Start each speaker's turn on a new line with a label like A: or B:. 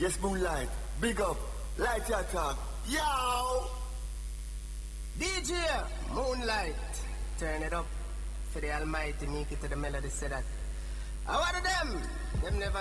A: Yes, Moonlight. Big up. Light your talk. Yo!
B: DJ Moonlight. Turn it up for the Almighty. Make it to the melody. Say that. I want them. Them never